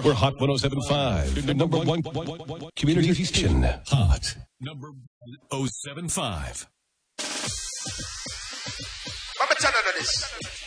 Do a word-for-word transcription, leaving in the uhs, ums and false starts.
We're Hot one oh seven point five, the number one community station. Hot number one oh seven point five. I'm going to tell you this.